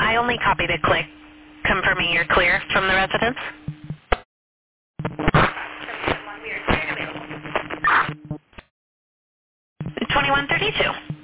I only copied a click confirming you're clear from the residence. 2132.